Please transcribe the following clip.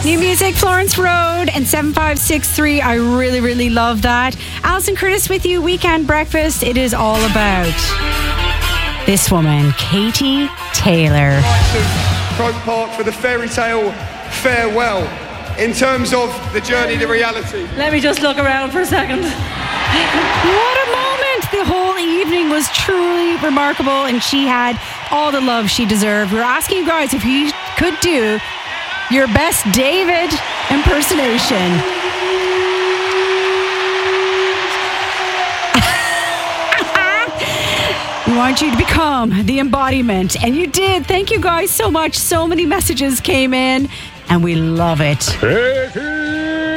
New music, Florence Road and 7563. I really, really love that. Alison Curtis with you, Weekend Breakfast. It is all about this woman, Katie Taylor. Croke Park for the fairy tale farewell. In terms of the journey to reality. Let me just look around for a second. What a moment. The whole evening was truly remarkable and she had all the love she deserved. We're asking you guys if you could do your best David impersonation. We want you to become the embodiment. And you did. Thank you guys so much. So many messages came in and we love it.